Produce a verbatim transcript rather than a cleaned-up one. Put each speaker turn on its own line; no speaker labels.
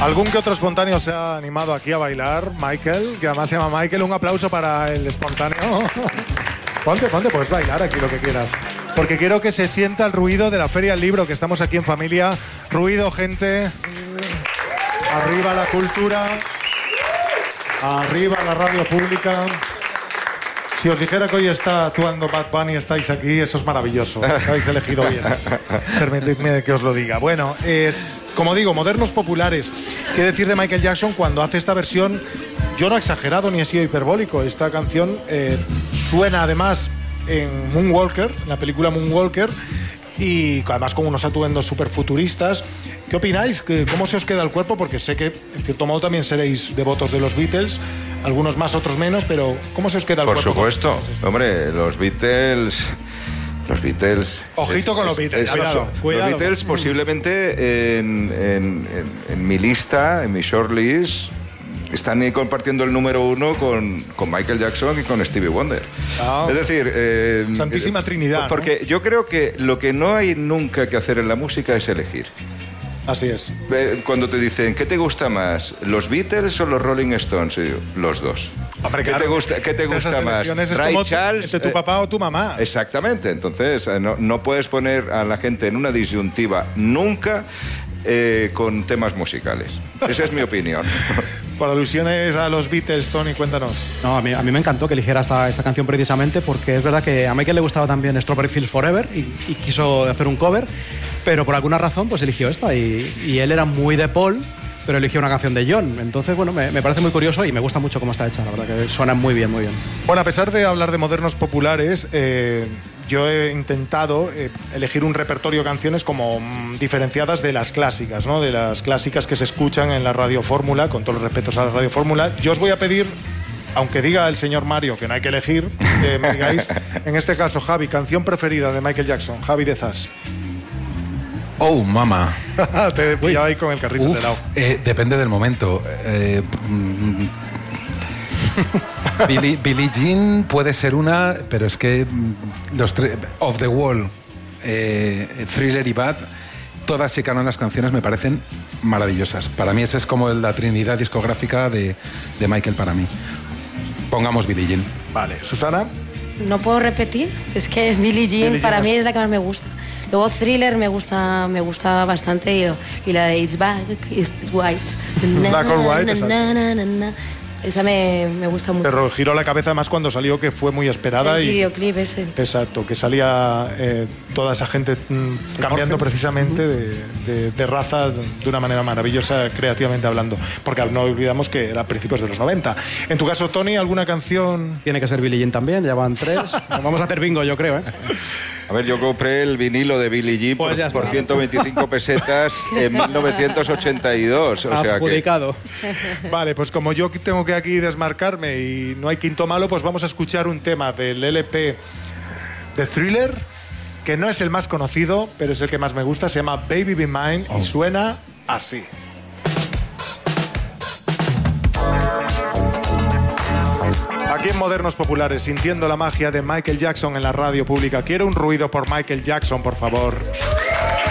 Algún que otro espontáneo se ha animado aquí a bailar. Michael, que además se llama Michael. Un aplauso para el espontáneo. Ponte, ponte, puedes bailar aquí lo que quieras. Porque quiero que se sienta el ruido de la Feria del Libro, que estamos aquí en familia. Ruido, gente. Arriba la cultura. Arriba la radio pública. Si os dijera que hoy está actuando Bad Bunny y estáis aquí, eso es maravilloso. Habéis elegido bien. Permitidme que os lo diga. Bueno, es, como digo, modernos populares. ¿Qué decir de Michael Jackson cuando hace esta versión? Yo no he exagerado ni he sido hiperbólico. Esta canción eh, suena además en Moonwalker, en la película Moonwalker, y además con unos atuendos súper futuristas. ¿Qué opináis? ¿Cómo se os queda el cuerpo? Porque sé que, en cierto modo, también seréis devotos de los Beatles, algunos más, otros menos, pero ¿cómo se os queda el
Por
cuerpo?
Por supuesto. Hombre, los Beatles... Los Beatles...
Ojito
es,
con
es,
los Beatles.
Es,
cuidado,
los,
cuidado.
Los Beatles posiblemente en, en, en, en mi lista, en mi shortlist, están compartiendo el número uno con, con Michael Jackson y con Stevie Wonder.
Ah,
es decir... Eh,
Santísima Trinidad.
Porque
¿no?
Yo creo que lo que no hay nunca que hacer en la música es elegir.
Así es.
Cuando te dicen, ¿qué te gusta más? ¿Los Beatles o los Rolling Stones? Y yo, los dos.
Hombre,
¿Qué,
claro,
te gusta, ¿Qué te gusta más?
Ray Charles, entre tu
eh,
papá o tu mamá.
Exactamente. Entonces, no, no puedes poner a la gente en una disyuntiva nunca eh, con temas musicales. Esa es mi opinión.
Por alusiones a los Beatles, Tony, cuéntanos.
No, a mí, a mí me encantó que eligiera esta, esta canción precisamente porque es verdad que a Michael le gustaba también Strawberry Fields Forever y, y quiso hacer un cover, pero por alguna razón pues eligió esta y, y él era muy de Paul, pero eligió una canción de John. Entonces, bueno, me, me parece muy curioso y me gusta mucho cómo está hecha, la verdad que suena muy bien, muy bien.
Bueno, a pesar de hablar de modernos populares, eh, yo he intentado eh, elegir un repertorio de canciones como mm, diferenciadas de las clásicas, ¿no? De las clásicas que se escuchan en la Radio Fórmula, con todos los respetos a la Radio Fórmula. Yo os voy a pedir, aunque diga el señor Mario que no hay que elegir, que me digáis, en este caso, Javi, canción preferida de Michael Jackson. Javi de Zas.
Oh, mamá.
Te he pillado ahí con el carrito
Uf,
de lado.
Eh, depende del momento. Eh, mm, Billie, Billie Jean puede ser una, pero es que mm, los tre- Off the Wall, eh, Thriller y Bad, todas y cada una de las canciones me parecen maravillosas. Para mí esa es como la trinidad discográfica de, de Michael para mí. Pongamos Billie Jean.
Vale, Susana.
No puedo repetir, es que Billie Jean,
Billie Jean
para
es...
mí es la que más me gusta. Luego Thriller me gusta, me gusta bastante y, y la de It's Back, It's, it's White.
Black or White, exacto.
Na, na, na, na. Esa me, me gusta mucho.
Pero giró la cabeza más cuando salió, que fue muy esperada.
El
y
videoclip ese.
Exacto, que salía eh, toda esa gente mm, cambiando precisamente de, de, de raza de una manera maravillosa, creativamente hablando. Porque no olvidamos que era a principios de los noventa. En tu caso, Tony, ¿alguna canción?
Tiene que ser Billie Jean también, ya van tres. Vamos a hacer bingo, yo creo, ¿eh?
A ver, yo compré el vinilo de Billie Jean
Pues
por, por ciento veinticinco pesetas en mil novecientos ochenta y dos. O sea
Adjudicado.
que...
Vale, pues como yo tengo que aquí desmarcarme y no hay quinto malo, pues vamos a escuchar un tema del L P de Thriller, que no es el más conocido, pero es el que más me gusta. Se llama Baby Be Mine y suena así. Aquí en Modernos Populares, sintiendo la magia de Michael Jackson en la radio pública. Quiero un ruido por Michael Jackson, por favor.